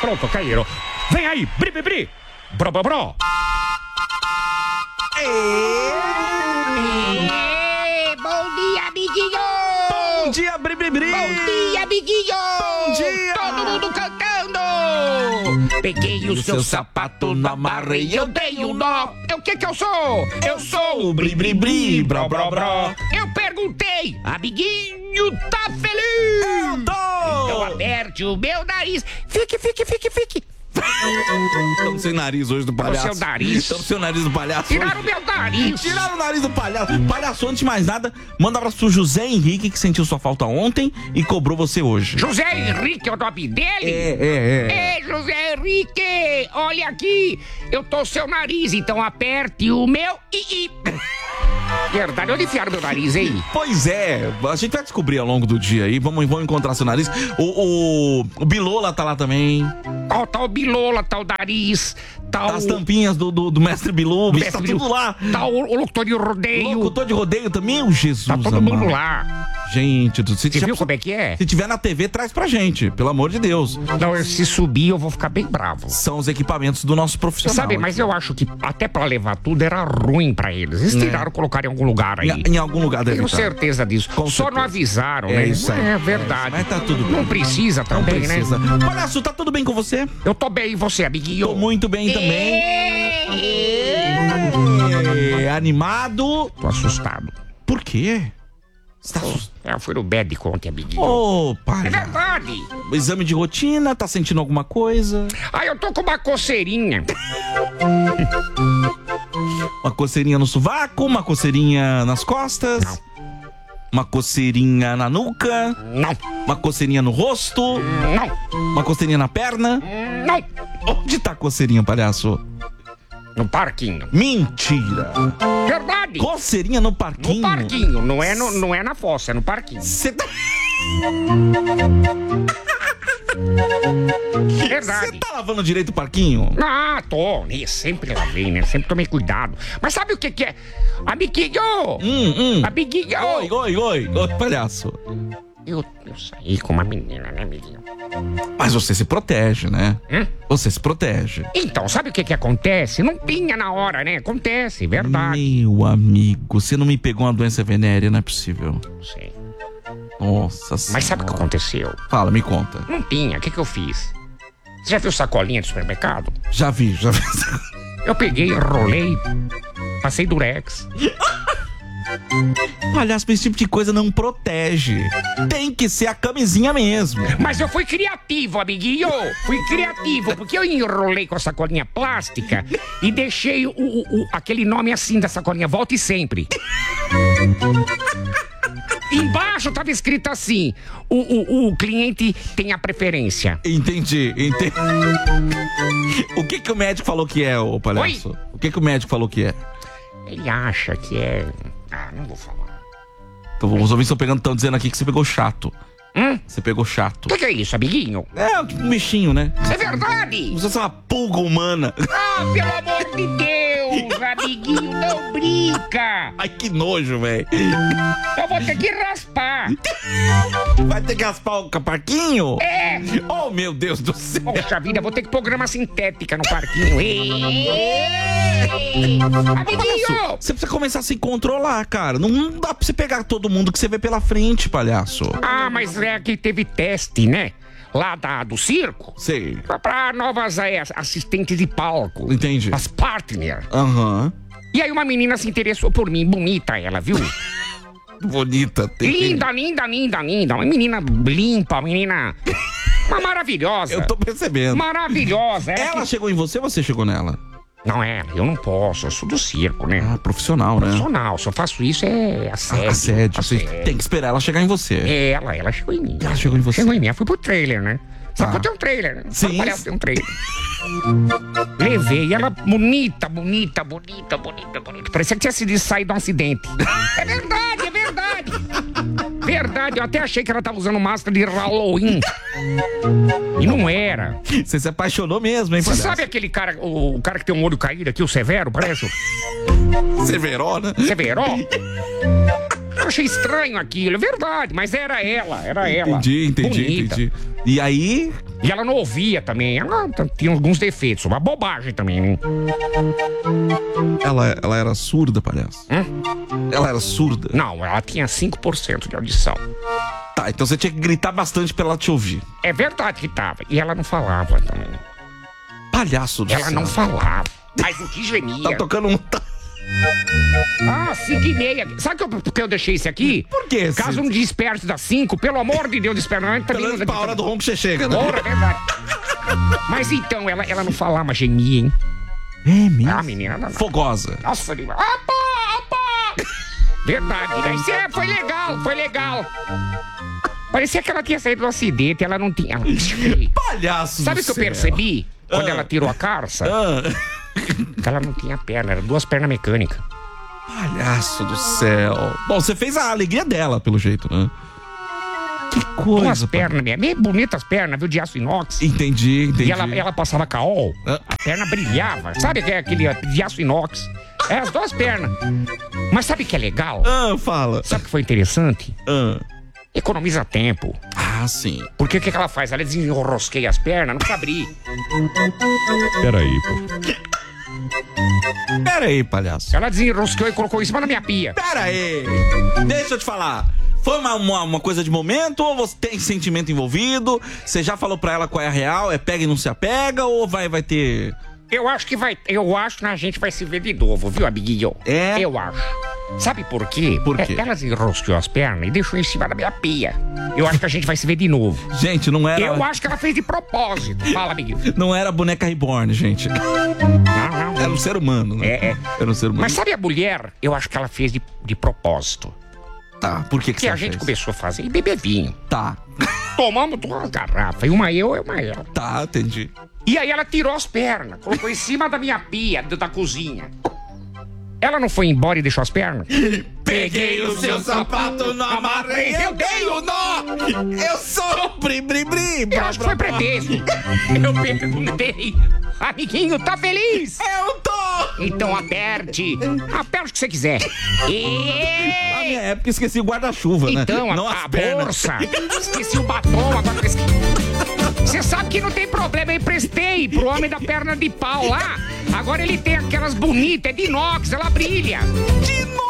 Pronto, caíram. Vem aí, bri, bri, bri. Bro, bro, bro. Bom dia, amiguinho! Bom dia, bri, bri, bri. Bom dia, amiguinho! Bom dia! Todo mundo cantando! Peguei o seu sapato, não amarrei, eu dei um nó. O que eu sou? Eu sou o Bri, bri, bri, bro, bro, bro. Eu perguntei, amiguinho, tá feliz? Eu tô! Então aperte o meu nariz. Fique. Estamos sem nariz hoje do palhaço. O seu nariz? Estamos sem o nariz do palhaço. Tiraram o meu nariz. Tiraram o nariz do palhaço. Palhaço, antes de mais nada, manda um abraço pro José Henrique, que sentiu sua falta ontem e cobrou você hoje. José Henrique é o nome dele? É. Ei, José Henrique, olha aqui, eu tô seu nariz, então aperte o meu i. Verdade, onde enfiaram meu nariz, hein? Pois é, a gente vai descobrir ao longo do dia aí, vamos encontrar seu nariz. O Bilola tá lá também. Ó, tá o Bilola, tá o nariz, tá As o... tampinhas do Mestre Bilu, Mestre tá Bilu. tudo lá. Tá o locutor de rodeio. Locutor de rodeio também, o Jesus Tá todo amado. mundo lá. Gente, Você viu como é que é? Se tiver na TV, traz pra gente, pelo amor de Deus. Não, se subir eu vou ficar bem bravo. São os equipamentos do nosso profissional. Sabe, mas eu acho que até pra levar tudo era ruim pra eles. Eles tiraram, colocaram em algum lugar aí. Em algum lugar deve Tenho estar. certeza disso. Com Só certeza. não avisaram, É né? isso aí. É verdade. Mas tá tudo bem. Não precisa Não também, precisa. né? Palhaço, tá tudo bem com você? Eu tô bem, e você, amiguinho? Tô muito bem também. Animado. Tô assustado. Por quê? Você tá assustado? Eu fui no médico ontem, amiguinho. Ô, É pai. verdade. Exame de rotina, tá sentindo alguma coisa? Eu tô com uma coceirinha. Uma coceirinha no sovaco, uma coceirinha nas costas? Não. Uma coceirinha na nuca? Não, Uma coceirinha no rosto? não, Uma coceirinha na perna? não. Onde tá a coceirinha, palhaço? No parquinho. Mentira! Verdade. Coceirinha no No parquinho? parquinho. Não é na fossa, é no parquinho. Você tá... Verdade. Você tá lavando direito o parquinho? Ah, tô. Sempre lavei, né? Sempre tomei cuidado. Mas sabe o que é? Amiguinho! Amiguinho! Oi, palhaço. Eu saí com uma menina, né, amiguinho? Mas você se protege, né? Você se protege. Então, sabe o que acontece? Não pinha na hora, né? Acontece, verdade. Meu amigo, você não me pegou uma doença venérea, não é possível. Não sei. Nossa Mas sabe o que aconteceu? Fala, me conta. Não pinha. O que eu fiz? Você já viu sacolinha de supermercado? Já vi. Eu peguei, enrolei, passei durex. Palhaço, esse tipo de coisa não protege. Tem que ser a camisinha mesmo. Mas eu fui criativo, amiguinho. Fui criativo, porque eu enrolei com a sacolinha plástica e deixei aquele nome assim da sacolinha, Volte Sempre. Embaixo tava escrito assim: o cliente tem a preferência. Entendi. O que o médico falou que é, ô palhaço? Oi? O que o médico falou que é? Ele acha que é... não vou falar. Então, os ouvintes estão dizendo aqui que você pegou chato. Você pegou chato. O que é isso, amiguinho? É, um bichinho, né? É verdade! Você é uma pulga humana. Ah, pelo amor de Deus, amiguinho, não brinca! Ai, que nojo, velho. Eu vou ter que raspar. Vai ter que raspar o parquinho? É! Oh, meu Deus do céu. Poxa vida, vou ter que pôr grama sintética no parquinho. Amiguinho! Você precisa começar a se controlar, cara. Não dá pra você pegar todo mundo que você vê pela frente, palhaço. Ah, mas é que teve teste, né? Lá do circo. Sei. Pra novas assistentes de palco. Entendi. As partner. Aham. E aí uma menina se interessou por mim. Bonita ela, viu? Bonita. Linda. Uma menina limpa, uma menina... Uma maravilhosa. Eu tô percebendo. Maravilhosa. Ela chegou em você ou você chegou nela? Não é, eu não posso. Eu sou do circo, né? Ah, profissional, né? Profissional. Se eu faço isso é assédio. Assédio. Você tem que esperar ela chegar em você. Ela chegou em mim. Ela chegou em você. Chegou em mim. Eu fui pro trailer, né? Sabe que eu tenho um trailer, né? Sim. Todo palhaço tem um trailer. Levei ela bonita. Parecia que tinha sido saído de um acidente. É verdade. Verdade, eu até achei que ela tava usando máscara de Halloween. E não era. Você se apaixonou mesmo, hein, Você palhaço? sabe aquele cara, o cara que tem um olho caído aqui, o Severo, parece? Severó, né? Severo? Eu achei estranho aquilo, é verdade, mas era ela. Entendi. E aí? E ela não ouvia também, ela tinha alguns defeitos, uma bobagem também, né? Ela era surda, palhaço? Ela era surda? Não, ela tinha 5% de audição. Tá, então você tinha que gritar bastante pra ela te ouvir. É verdade que tava, e ela não falava também. Palhaço do céu. Ela não falava, mas o que gemia. Tá tocando um... Ah, 5h30. Sabe por que eu deixei esse aqui? Por quê? Caso não desperte das 5, pelo amor de Deus, desperte. Pelo menos pra hora do ronco você chega, né? Porra, é verdade. Mas então, ela não falava, mas gemia, hein? É mesmo? Ah, menina. Não. Fogosa. Nossa, opa! Verdade, né? Isso foi legal. Parecia que ela tinha saído do acidente, ela não tinha... Palhaço Sabe o do que eu céu. percebi? Quando ela tirou a carça? Que ela não tinha perna, eram 2 pernas mecânicas. Palhaço do céu. Bom, você fez a alegria dela, pelo jeito, né? Que coisa. 2 pernas, meio bonitas pernas, viu, de aço inox. Entendi. E ela passava caol, a perna brilhava. Sabe que é aquele de aço inox? É as 2 pernas. Mas sabe o que é legal? Fala. Sabe o que foi interessante? Economiza tempo. Ah, sim. Porque o que ela faz? Ela desenrosqueia as pernas, não precisa abrir. Peraí, pô. Pera aí, palhaço. Ela desenrosqueou e colocou em cima da minha pia. Pera aí. Deixa eu te falar. Foi uma coisa de momento ou você tem sentimento envolvido? Você já falou pra ela qual é a real? É pega e não se apega ou vai ter... Eu acho que a gente vai se ver de novo, viu, amiguinho? É? Eu acho. Sabe por quê? Por quê? Ela desenrosqueou as pernas e deixou em cima da minha pia. Eu acho que a gente vai se ver de novo. Gente, não era... Eu acho que ela fez de propósito. Fala, amiguinho. Não era boneca reborn, gente. Não. Era um ser humano, né? Era um ser humano. Mas sabe a mulher? Eu acho que ela fez de propósito. Tá, por que Porque você a gente fez? começou a fazer e beber vinho. Tá. Tomamos 2 garrafas, uma eu e uma ela. Tá, entendi. E aí ela tirou as pernas, colocou em cima da minha pia, da cozinha. Ela não foi embora e deixou as pernas? Peguei o seu sapato, não amarrei, eu dei o nó! Eu sou bri-bri-bri! Eu acho que foi pretexto. Eu perguntei. Amiguinho, tá feliz? Eu tô! Então aperte. Aperte o que você quiser. Na minha época esqueci o guarda-chuva, né? Então, Não a as pernas. bolsa. Esqueci o batom, agora esqueci. Você sabe que não tem problema, eu emprestei pro homem da perna de pau lá. Agora ele tem aquelas bonitas, é de inox, ela brilha.